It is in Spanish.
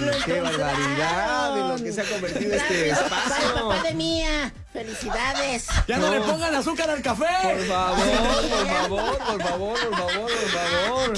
¡Qué barbaridad en lo que se ha convertido este espacio! Papá de Mía, felicidades. ¡Ya no le pongan azúcar al café! Por favor, por favor, por favor, por favor, por favor.